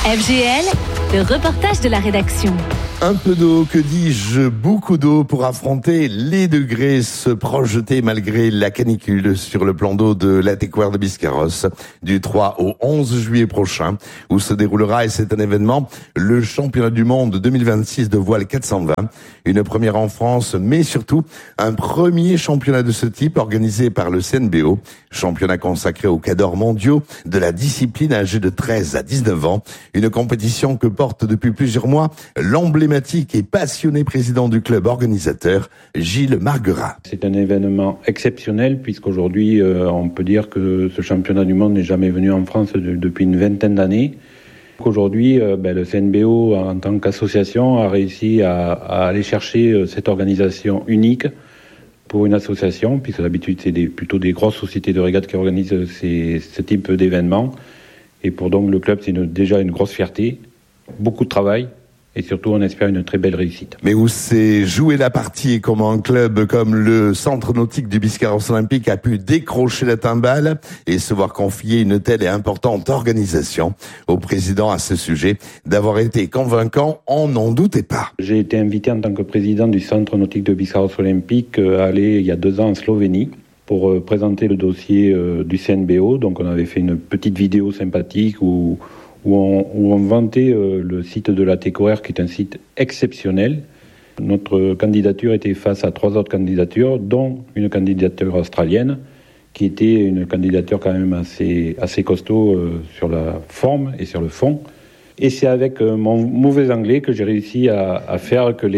FGL, le reportage de la rédaction. Un peu d'eau, que dis-je, beaucoup d'eau pour affronter les degrés, se projeter malgré la canicule sur le plan d'eau de l'Atequer de Biscarrosse du 3 au 11 juillet prochain, où se déroulera, et c'est un événement, le championnat du monde 2026 de voile 420, une première en France, mais surtout un premier championnat de ce type organisé par le CNBO, championnat consacré aux cadors mondiaux de la discipline âgés de 13 à 19 ans, une compétition que porte depuis plusieurs mois l'emblématique et passionné président du club organisateur, Gilles Marguerat. C'est un événement exceptionnel puisqu'aujourd'hui, on peut dire que ce championnat du monde n'est jamais venu en France depuis une vingtaine d'années. Aujourd'hui, le CNBO, en tant qu'association, a réussi à aller chercher cette organisation unique pour une association, puisque d'habitude, c'est plutôt des grosses sociétés de régates qui organisent ce type d'événements. Et pour donc le club, c'est déjà une grosse fierté, beaucoup de travail. Et surtout, on espère une très belle réussite. Mais où s'est joué la partie et comment un club comme le Centre Nautique du Biscarrosse Olympique a pu décrocher la timbale et se voir confier une telle et importante organisation. Au président à ce sujet, d'avoir été convaincant, on n'en doutait pas. J'ai été invité en tant que président du Centre Nautique de Biscarrosse Olympique à aller il y a 2 ans en Slovénie pour présenter le dossier du CNBO. Donc on avait fait une petite vidéo sympathique où on vantait le site de l'Atequer, qui est un site exceptionnel. Notre candidature était face à 3 autres candidatures, dont une candidature australienne, qui était une candidature quand même assez costaud sur la forme et sur le fond. Et c'est avec mon mauvais anglais que j'ai réussi à faire que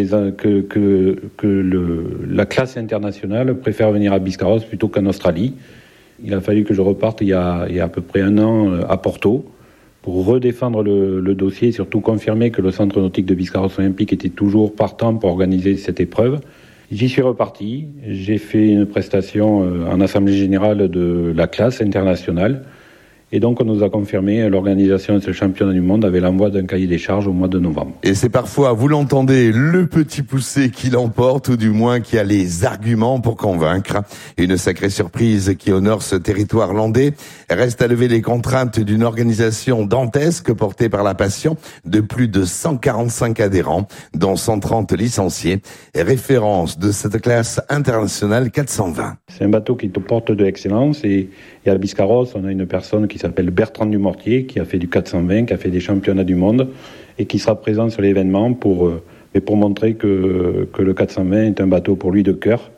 la classe internationale préfère venir à Biscarrosse plutôt qu'en Australie. Il a fallu que je reparte il y a à peu près 1 an à Porto, pour redéfendre le dossier et surtout confirmer que le Centre Nautique de Biscarrosse Olympique était toujours partant pour organiser cette épreuve. J'y suis reparti, j'ai fait une prestation en Assemblée Générale de la classe internationale et donc on nous a confirmé l'organisation de ce championnat du monde avec l'envoi d'un cahier des charges au mois de novembre. Et c'est parfois, vous l'entendez, le petit poussé qui l'emporte, ou du moins qui a les arguments pour convaincre. Une sacrée surprise qui honore ce territoire landais. Reste à lever les contraintes d'une organisation dantesque portée par la passion de plus de 145 adhérents, dont 130 licenciés, et référence de cette classe internationale 420. C'est un bateau qui est aux portes de l'excellence et à Biscarrosse, on a une personne qui s'appelle Bertrand Dumortier, qui a fait du 420, qui a fait des championnats du monde et qui sera présent sur l'événement pour montrer que le 420 est un bateau pour lui de cœur.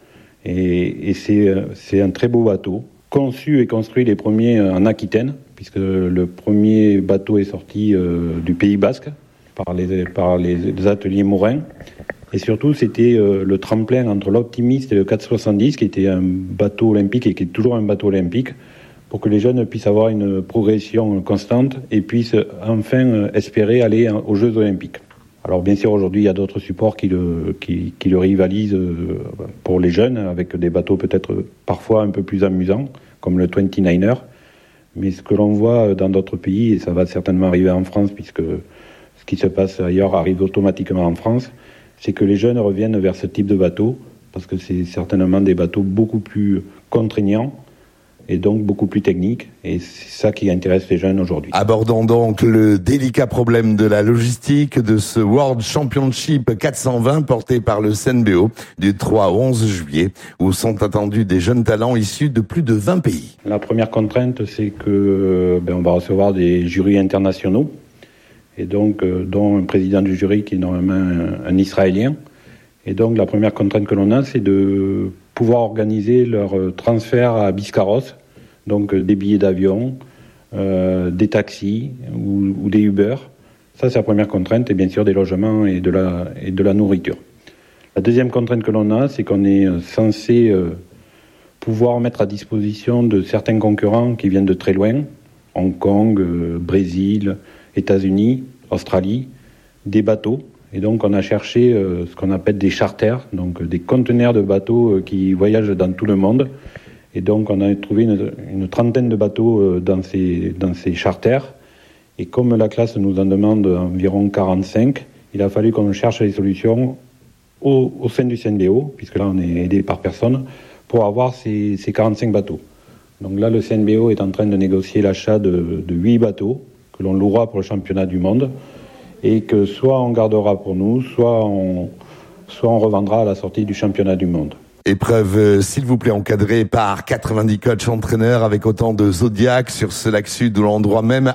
Et c'est un très beau bateau, conçu et construit les premiers en Aquitaine, puisque le premier bateau est sorti du Pays Basque par les ateliers Morin. Et surtout, c'était le tremplin entre l'Optimiste et le 470, qui était un bateau olympique et qui est toujours un bateau olympique, pour que les jeunes puissent avoir une progression constante et puissent enfin espérer aller aux Jeux olympiques. Alors bien sûr, aujourd'hui, il y a d'autres supports qui le rivalisent pour les jeunes, avec des bateaux peut-être parfois un peu plus amusants, comme le 29er. Mais ce que l'on voit dans d'autres pays, et ça va certainement arriver en France, puisque ce qui se passe ailleurs arrive automatiquement en France, c'est que les jeunes reviennent vers ce type de bateau, parce que c'est certainement des bateaux beaucoup plus contraignants, et donc beaucoup plus technique, et c'est ça qui intéresse les jeunes aujourd'hui. Abordons donc le délicat problème de la logistique de ce World Championship 420 porté par le CNBO du 3 au 11 juillet, où sont attendus des jeunes talents issus de plus de 20 pays. La première contrainte, c'est que on va recevoir des jurys internationaux, et donc dont un président du jury qui est normalement un Israélien. Et donc la première contrainte que l'on a, c'est de pouvoir organiser leur transfert à Biscarrosse, donc des billets d'avion, des taxis ou des Uber. Ça, c'est la première contrainte, et bien sûr des logements et de la nourriture. La deuxième contrainte que l'on a, c'est qu'on est censé pouvoir mettre à disposition de certains concurrents qui viennent de très loin, Hong Kong, Brésil, États-Unis, Australie, des bateaux. Et donc on a cherché ce qu'on appelle des charters, donc des conteneurs de bateaux qui voyagent dans tout le monde. Et donc on a trouvé une trentaine de bateaux dans ces charters. Et comme la classe nous en demande environ 45, il a fallu qu'on cherche des solutions au sein du CNBO, puisque là on est aidé par personne, pour avoir ces 45 bateaux. Donc là le CNBO est en train de négocier l'achat de 8 bateaux que l'on louera pour le championnat du monde, et que soit on gardera pour nous, soit on revendra à la sortie du championnat du monde. Épreuve, s'il vous plaît, encadrée par 90 coachs entraîneurs avec autant de zodiacs sur ce lac sud à l'endroit même,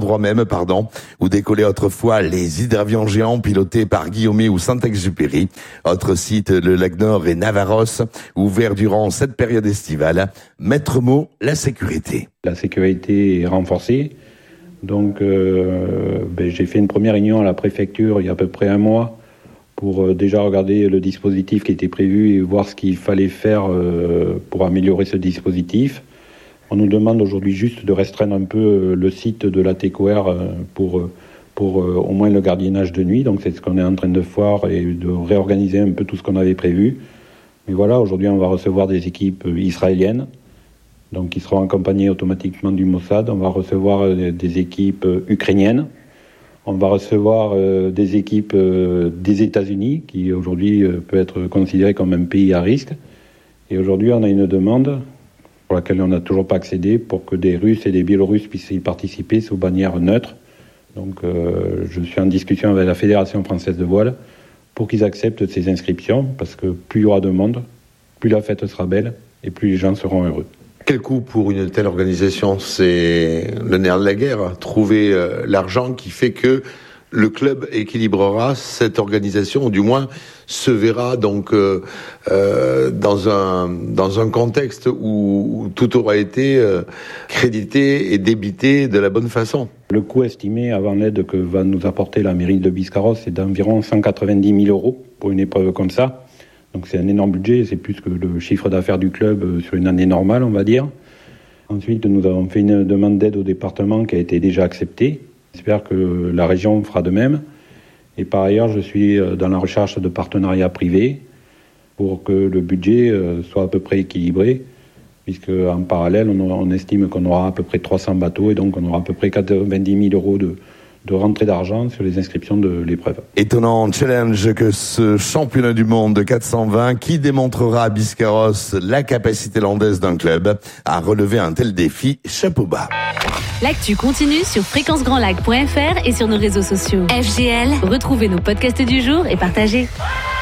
où décollaient autrefois les hydravions géants pilotés par Guillaume ou Saint-Exupéry. Autre site, le lac Nord et Navarros, ouvert durant cette période estivale. Maître mot, la sécurité. La sécurité est renforcée. Donc, j'ai fait une première réunion à la préfecture il y a à peu près un mois pour déjà regarder le dispositif qui était prévu et voir ce qu'il fallait faire pour améliorer ce dispositif. On nous demande aujourd'hui juste de restreindre un peu le site de la TECOER pour au moins le gardiennage de nuit. Donc c'est ce qu'on est en train de faire et de réorganiser un peu tout ce qu'on avait prévu. Mais voilà, aujourd'hui on va recevoir des équipes israéliennes, donc qui seront accompagnées automatiquement du Mossad. On va recevoir des équipes ukrainiennes. On va recevoir des équipes des États-Unis, qui aujourd'hui peut être considéré comme un pays à risque. Et aujourd'hui, on a une demande pour laquelle on n'a toujours pas accédé, pour que des Russes et des Biélorusses puissent y participer sous bannière neutre. Donc je suis en discussion avec la Fédération française de voile pour qu'ils acceptent ces inscriptions, parce que plus il y aura de monde, plus la fête sera belle et plus les gens seront heureux. Quel coût pour une telle organisation? C'est le nerf de la guerre. Trouver l'argent qui fait que le club équilibrera cette organisation, ou du moins se verra donc dans un contexte où tout aura été crédité et débité de la bonne façon. Le coût estimé avant l'aide que va nous apporter la mairie de Biscarrosse, c'est d'environ 190 000 € pour une épreuve comme ça. Donc c'est un énorme budget, c'est plus que le chiffre d'affaires du club sur une année normale, on va dire. Ensuite, nous avons fait une demande d'aide au département qui a été déjà acceptée. J'espère que la région fera de même. Et par ailleurs, je suis dans la recherche de partenariats privés pour que le budget soit à peu près équilibré, puisque en parallèle, on estime qu'on aura à peu près 300 bateaux et donc on aura à peu près 90 000 € de rentrée d'argent sur les inscriptions de l'épreuve. Étonnant challenge que ce championnat du monde de 420 qui démontrera à Biscarrosse la capacité landaise d'un club à relever un tel défi. Chapeau bas. L'actu continue sur fréquencegrandlac.fr et sur nos réseaux sociaux. FGL, retrouvez nos podcasts du jour et partagez.